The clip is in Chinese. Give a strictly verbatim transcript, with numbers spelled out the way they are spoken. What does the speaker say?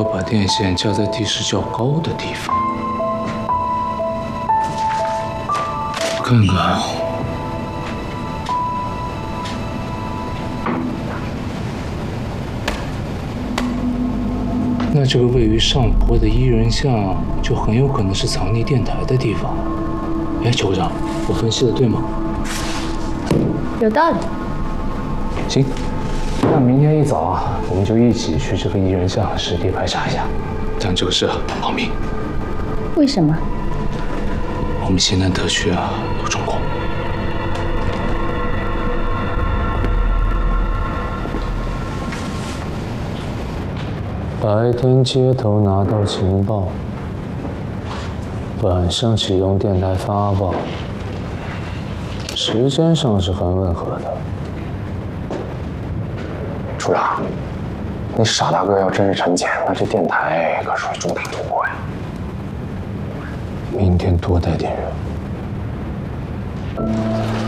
把电线架在地势较高的地方。看看。 那这个位于上坡的伊人像，就很有可能是藏匿电台的地方。哎，酋长，我分析的对吗？ 有道理。 行，那明天一早啊，我们就一起去这个伊人像实地排查一下，但这个事保密。 为什么？ 我们西南德区啊有中共。 白天街头拿到情报，晚上启用电台发报，时间上是很吻合的。 处长，你傻大哥要真是沉潜，那这电台可属于重大突破呀！ 明天多带点人。